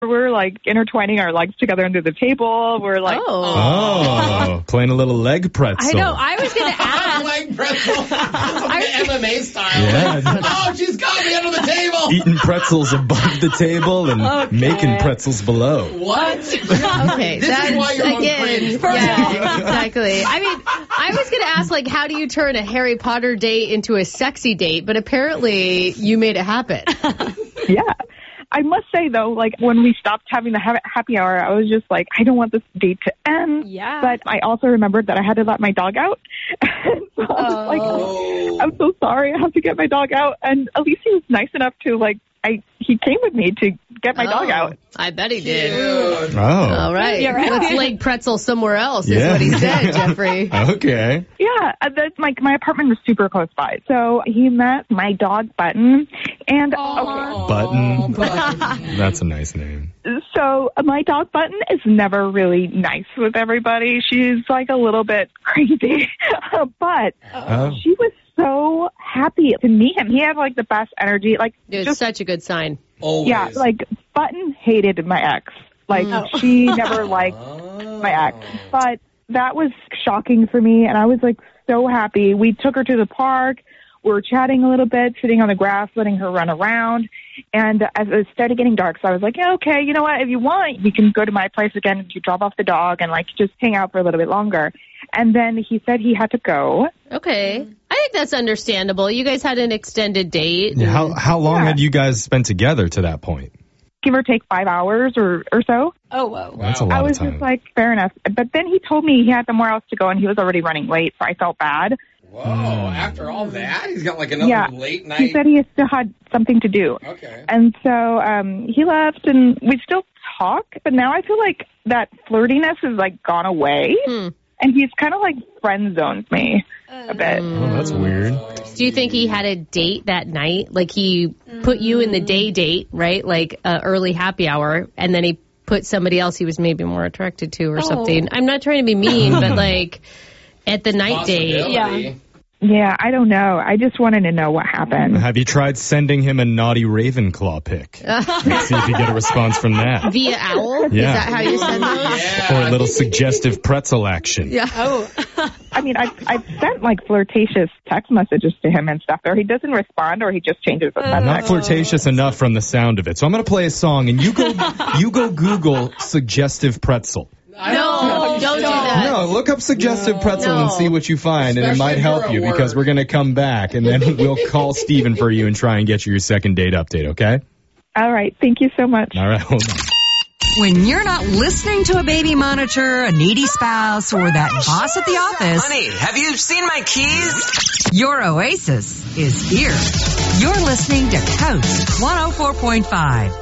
We're like intertwining our legs together under the table. We're like, playing a little leg pretzel. I know. I was going to ask. Leg pretzel. MMA style. Yeah. Oh, she's got me under the table. Eating pretzels above the table and making pretzels below. What? Okay, This is why you're on cringe. Yeah, exactly. I mean, I was going to ask, like, how do you turn a Harry Potter date into a sexy date? But apparently you made it happen. yeah. I must say, though, like, when we stopped having the happy hour, I was just like, I don't want this date to end. Yeah. But I also remembered that I had to let my dog out. And so I was like, I'm so sorry. I have to get my dog out. And at least he was nice enough to, like, he came with me to get my dog out. I bet he did. Dude. Oh. All right. Yeah, right. Let's leg pretzel somewhere else is what he said, Jeffrey. Okay. Yeah, that's like my apartment was super close by. So he met my dog Button, and Button. That's a nice name. So my dog Button is never really nice with everybody. She's like a little bit crazy, but she was so happy to meet him. He had like the best energy. Like It was such a good sign. Always. yeah, like Button hated my ex. Like she never liked my ex, but that was shocking for me, and I was like so happy. We took her to the park. We were chatting a little bit, sitting on the grass, letting her run around. And as it started getting dark, so I was like, yeah, okay, you know what? If you want, we can go to my place again and you drop off the dog and like just hang out for a little bit longer. And then he said he had to go. Okay. I think that's understandable. You guys had an extended date. Yeah, how long had you guys spent together to that point? Give or take 5 hours or so. Oh, whoa. That's a lot I was of time. just like, fair enough. But then he told me he had somewhere else to go and he was already running late, so I felt bad. Whoa, after all that? He's got like another late night? He said he still had something to do. Okay. And so he left, and we still talk, but now I feel like that flirtiness has, like, gone away. And he's kind of, like, friend zones me a bit. Oh, that's weird. Do you think he had a date that night? Like he put you in the day date, right? Like early happy hour, and then he put somebody else he was maybe more attracted to or something. I'm not trying to be mean, but like at the night date. Yeah. Yeah, I don't know. I just wanted to know what happened. Have you tried sending him a naughty Ravenclaw pic? See if you get a response from that. Via owl? Is Yeah. that how you send them? Yeah. Or a little suggestive pretzel action. Yeah. I mean, I've sent, like, flirtatious text messages to him and stuff, or he doesn't respond, or he just changes the subject. Not flirtatious enough from the sound of it. So I'm going to play a song, and you go Google suggestive pretzel. No, don't do that. No, look up suggestive pretzel No. and see what you find, and it Especially might if help you're you at because work. we're going to come back, and then we'll call Steven for you and try and get you your second date update, okay? All right. Thank you so much. All right, hold on. When you're not listening to a baby monitor, a needy spouse, or that boss at the office, Honey, have you seen my keys? your oasis is here. You're listening to Coast 104.5.